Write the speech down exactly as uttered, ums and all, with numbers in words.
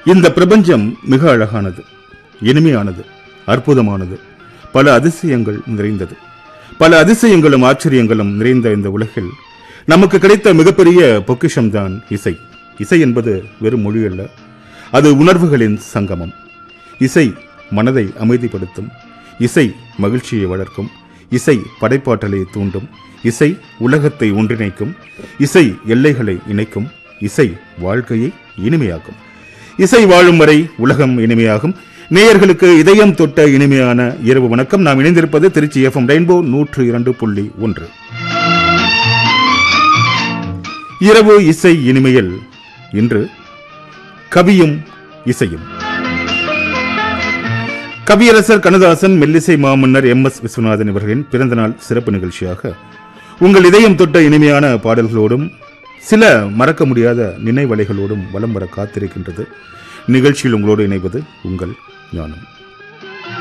இந்த பிரபஞ்சம் மிக அழகானது, இனிமையானது, அற்புதமானது, பல அதிசயங்கள் நிறைந்தது. பல அதிசயங்களும் ஆச்சரியங்களும் நிறைந்த இந்த உலகில் நமக்கு கிடைத்த மிகப்பெரிய பொக்கிஷம்தான் இசை. இசை என்பது வெறும் மொழி அல்ல, அது உணர்வுகளின் சங்கமம். இசை மனதை அமைதிப்படுத்தும், இசை மகிழ்ச்சியை வளர்க்கும், இசை படைப்பாற்றலை தூண்டும், இசை உலகத்தை ஒன்றிணைக்கும், இசை எல்லைகளை இணைக்கும், இசை வாழ்க்கையை இனிமையாக்கும். இசை வாழும் வரை உலகம் இனிமையாகும். நேயர்களுக்கு இதயம் தொட்ட இனிமையான இரவு வணக்கம். நாம் இணைந்திருப்பது திருச்சி எஃப்எம் ரெயின்போ நூற்று இரண்டு புள்ளி ஒன்று. இரவு இசை இனிமையில் இன்று கவியும் இசையும். கவியரசர் கண்ணதாசன், மெல்லிசை மாமன்னர் எம் எஸ் விஸ்வநாதன் இவர்களின் பிறந்தநாள் சிறப்பு நிகழ்ச்சியாக உங்கள் இதயம் தொட்ட இனிமையான பாடல்களோடும் சில மறக்க முடியாத நினைவலைகளோடும் வலம் வர காத்திருக்கின்றது. நிகழ்ச்சியில் உங்களோடு இணைவது உங்கள் ஞானம்.